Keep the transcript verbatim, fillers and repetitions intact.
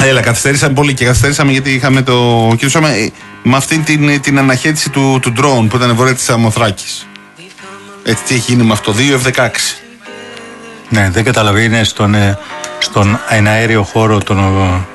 Έλα, καθυστερήσαμε πολύ και καθυστερήσαμε γιατί είχαμε το κύριο Σώμα με αυτή την, την αναχέτηση του, του drone που ήταν βορρά της Σαμοθράκης. Έτσι, τι έχει γίνει με αυτό, δύο εφ δεκαέξι. Ναι, δεν καταλαβαίνει στον, στον εναέριο χώρο των